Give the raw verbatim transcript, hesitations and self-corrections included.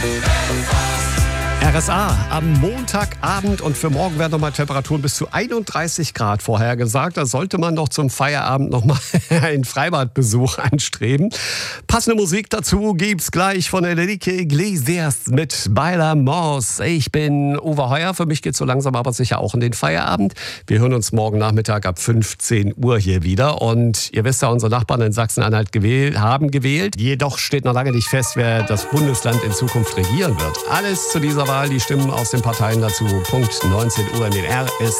R S A am Montagabend und für morgen werden nochmal Temperaturen bis zu einunddreißig Grad vorhergesagt. Da sollte man doch zum Feierabend nochmal einen Freibadbesuch anstreben. Passende Musik dazu gibt's gleich von Enrique Iglesias mit Bailamos. Ich bin Uwe Heuer, für mich geht's so langsam aber sicher auch in den Feierabend. Wir hören uns morgen Nachmittag ab fünfzehn Uhr hier wieder. Und ihr wisst ja, unsere Nachbarn in Sachsen-Anhalt gewählt, haben gewählt. Jedoch steht noch lange nicht fest, wer das Bundesland in Zukunft regieren wird. Alles zu dieser Wahl, die Stimmen aus den Parteien dazu. Punkt neunzehn Uhr in den R S